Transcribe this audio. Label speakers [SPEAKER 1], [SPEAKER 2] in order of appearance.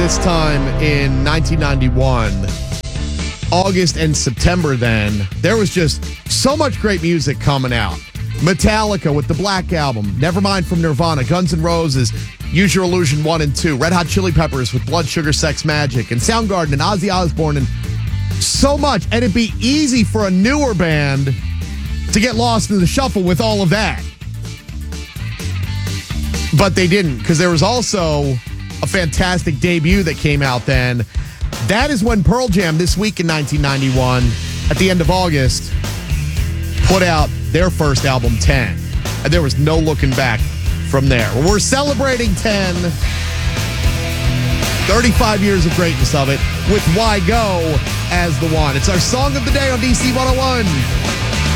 [SPEAKER 1] this time in 1991, August and September then, there was just so much great music coming out. Metallica with the Black Album, Nevermind from Nirvana, Guns N' Roses, Use Your Illusion 1 and 2, Red Hot Chili Peppers with Blood Sugar Sex Magik, and Soundgarden and Ozzy Osbourne, and so much. And it'd be easy for a newer band to get lost in the shuffle with all of that. But they didn't, because there was also a fantastic debut that came out then. That is when Pearl Jam, this week in 1991, at the end of August, put out their first album, 10. And there was no looking back from there. We're celebrating 10, 35 years of greatness of it, with Why Go as the one. It's our song of the day on DC 101.